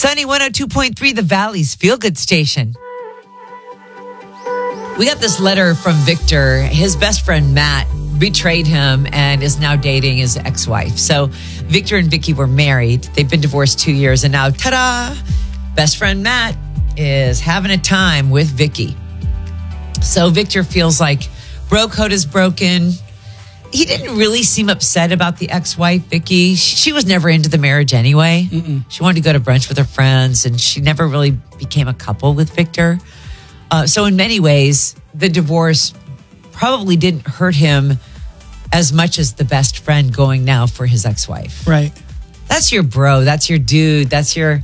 Sunny 102.3, the Valley's Feel Good Station. We got this letter from Victor. His best friend, Matt, betrayed him and is now dating his ex-wife. So Victor and Vicky were married. They've been divorced 2 years, and now, ta-da, best friend Matt is having a time with Vicky. So Victor feels like bro code is broken. He didn't really seem upset about the ex-wife, Vicky. She was never into the marriage anyway. She wanted to go to brunch with her friends, and she never really became a couple with Victor. So in many ways, the divorce probably didn't hurt him as much as the best friend going now for his ex-wife. Right. That's your bro. That's your dude. That's your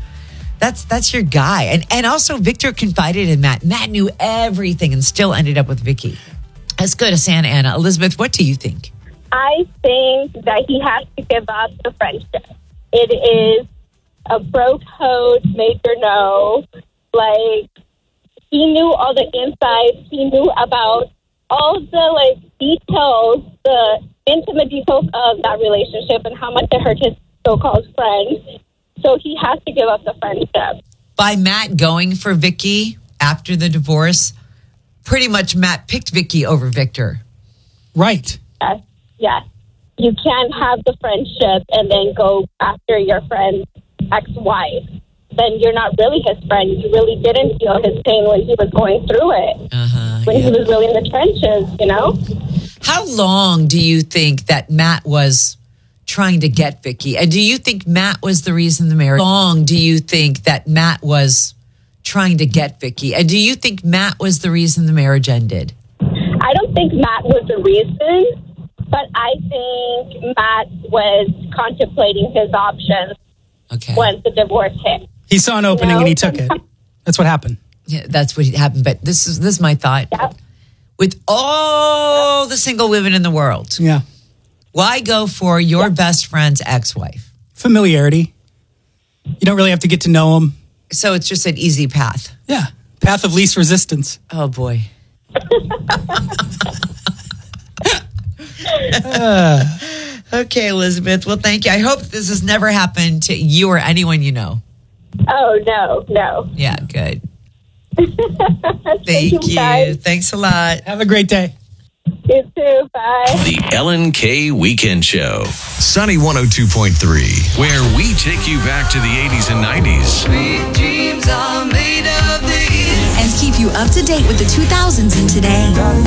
guy. And also Victor confided in Matt. Matt knew everything and still ended up with Vicky. Let's go to Santa Ana. Elizabeth, what do you think? I think that he has to give up the friendship. It is a bro code, major no. Like, he knew all the insights. He knew about all the details, the intimate details of that relationship and how much it hurt his so-called friend. So he has to give up the friendship. By Matt going for Vicky after the divorce, pretty much Matt picked Vicky over Victor. Right. Yes. You can't have the friendship and then go after your friend's ex-wife. Then you're not really his friend. You really didn't feel his pain when he was going through it. He was really in the trenches, you know? How long do you think that Matt was trying to get Vicky? And do you think Matt was the reason the marriage? How long do you think that Matt was trying to get Vicky? And do you think Matt was the reason the marriage ended? I don't think Matt was the reason, but I think Matt was contemplating his options once the divorce hit. He saw an opening and he took it. That's what happened. Yeah, that's what happened. But this is my thought. Yeah. With all the single women in the world, why go for your best friend's ex-wife? Familiarity. You don't really have to get to know them. So it's just an easy path. Yeah. Path of least resistance. Oh, boy. Okay, Elizabeth. Well, thank you. I hope this has never happened to you or anyone you know. Oh, no. Yeah, good. Thank you. Guys. Thanks a lot. Have a great day. You too. Bye. The Ellen K. Weekend Show. Sunny 102.3, where we take you back to the 80s and 90s. Sweet dreams are made of these. And keep you up to date with the 2000s and today.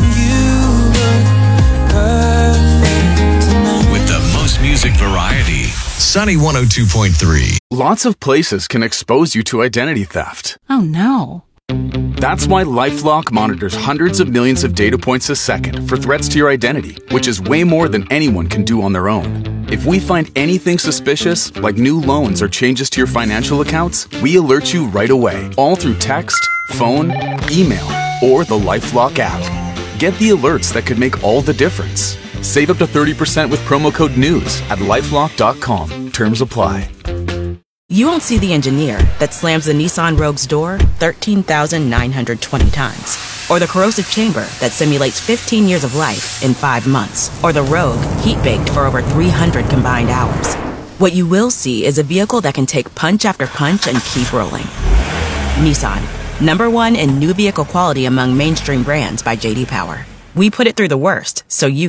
With the most music variety. Sunny 102.3. Lots of places can expose you to identity theft. Oh, no. That's why LifeLock monitors hundreds of millions of data points a second for threats to your identity, which is way more than anyone can do on their own. If we find anything suspicious, like new loans or changes to your financial accounts, we alert you right away, all through text, phone, email, or the LifeLock app. Get the alerts that could make all the difference. Save up to 30% with promo code NEWS at LifeLock.com. Terms apply. You won't see the engineer that slams the Nissan Rogue's door 13,920 times. Or the corrosive chamber that simulates 15 years of life in 5 months. Or the Rogue heat-baked for over 300 combined hours. What you will see is a vehicle that can take punch after punch and keep rolling. Nissan, #1 in new vehicle quality among mainstream brands by J.D. Power. We put it through the worst, so you